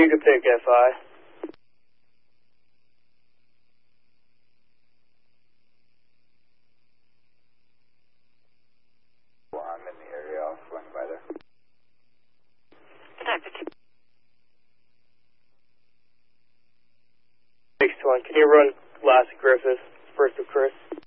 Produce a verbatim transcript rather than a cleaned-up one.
you can pick F I. Well, I'm in the area. I'll swing by there. six one, can you run last Griffith, first of Chris?